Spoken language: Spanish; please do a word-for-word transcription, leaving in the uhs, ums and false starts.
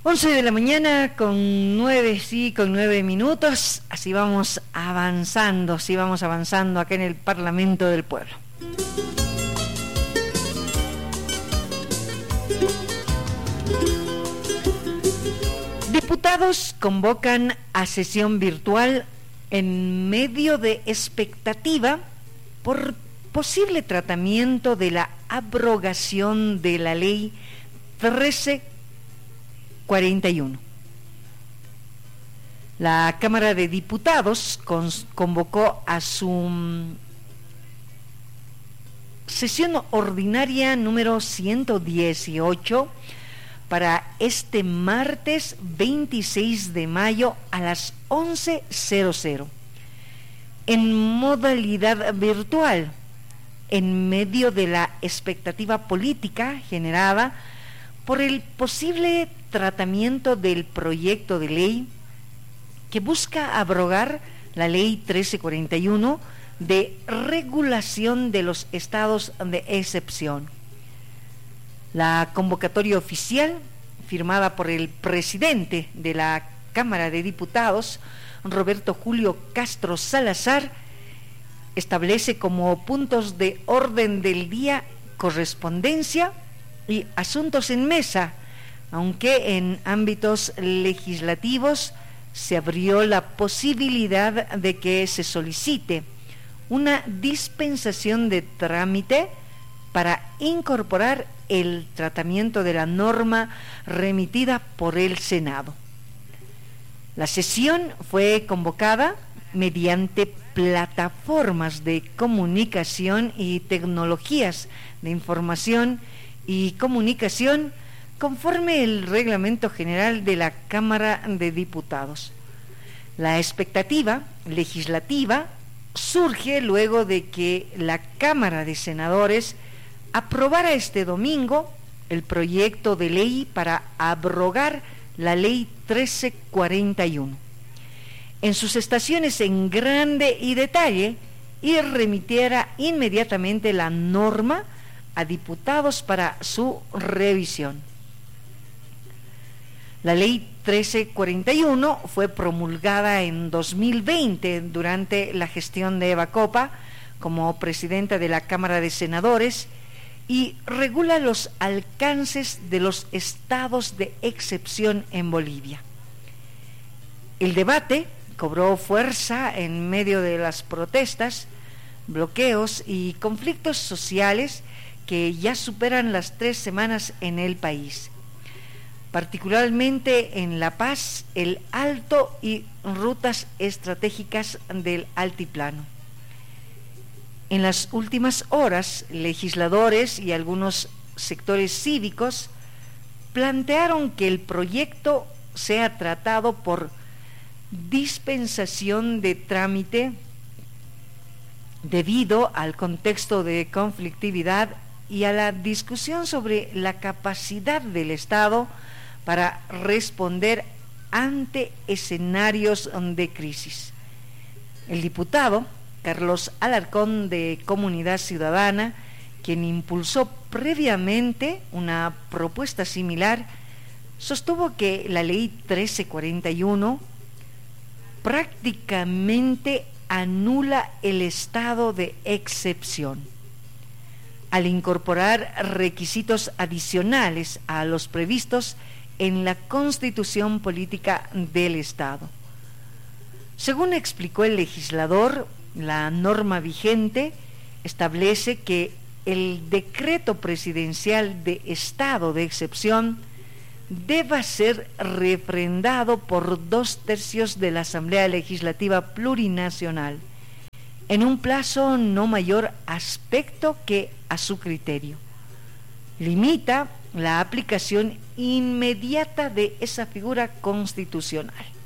once de la mañana con nueve, sí, con nueve minutos. Así vamos avanzando, así vamos avanzando acá en el Parlamento del Pueblo. Diputados convocan a sesión virtual en medio de expectativa por posible tratamiento de la abrogación de la ley trece cuarenta y uno. La Cámara de Diputados convocó a su sesión ordinaria número ciento dieciocho para este martes veintiséis de mayo a las once cero cero en modalidad virtual, en medio de la expectativa política generada por el posible tratamiento del proyecto de ley que busca abrogar la ley trece cuarenta y uno de regulación de los estados de excepción. La convocatoria oficial, firmada por el presidente de la Cámara de Diputados, Roberto Julio Castro Salazar, establece como puntos de orden del día correspondencia y asuntos en mesa, aunque en ámbitos legislativos se abrió la posibilidad de que se solicite una dispensación de trámite para incorporar el tratamiento de la norma remitida por el Senado. La sesión fue convocada mediante plataformas de comunicación y tecnologías de información y comunicación conforme el Reglamento General de la Cámara de Diputados. La expectativa legislativa surge luego de que la Cámara de Senadores aprobara este domingo el proyecto de ley para abrogar la ley trece cuarenta y uno en sus estaciones en grande y detalle y remitiera inmediatamente la norma a diputados para su revisión. La ley trece cuarenta y uno fue promulgada en dos mil veinte durante la gestión de Eva Copa como presidenta de la Cámara de Senadores y regula los alcances de los estados de excepción en Bolivia. El debate cobró fuerza en medio de las protestas, bloqueos y conflictos sociales que ya superan las tres semanas en el país, particularmente en La Paz, el Alto y rutas estratégicas del altiplano. En las últimas horas, legisladores y algunos sectores cívicos plantearon que el proyecto sea tratado por dispensación de trámite debido al contexto de conflictividad y a la discusión sobre la capacidad del Estado para responder ante escenarios de crisis. El diputado Carlos Alarcón, de Comunidad Ciudadana, quien impulsó previamente una propuesta similar, sostuvo que la ley trece cuarenta y uno prácticamente anula el estado de excepción al incorporar requisitos adicionales a los previstos en la Constitución Política del Estado. Según explicó el legislador, la norma vigente establece que el decreto presidencial de estado de excepción deba ser refrendado por dos tercios de la Asamblea Legislativa Plurinacional en un plazo no mayor aspecto que a su criterio. Limita la aplicación inmediata de esa figura constitucional.